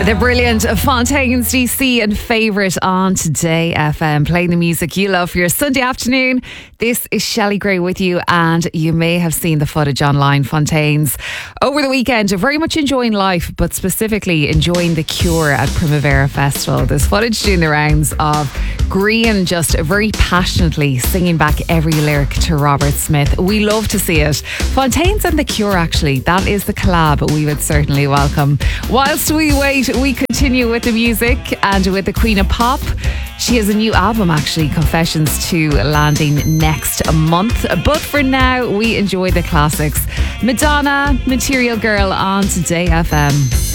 The brilliant Fontaines DC and Favourite on Today FM, playing the music you love for your Sunday afternoon. This is Shelley Gray with you, and you may have seen the footage online. Fontaines over the weekend are very much enjoying life, but specifically enjoying The Cure at Primavera Festival. There's footage doing the rounds of Green just very passionately singing back every lyric to Robert Smith. We love to see it. Fontaines and The Cure, actually, that is the collab we would certainly welcome. Whilst we wait, we continue with the music and with the Queen of Pop. She has a new album, actually, Confessions 2, landing next month. But for now, we enjoy the classics. Madonna, Material Girl on Today FM.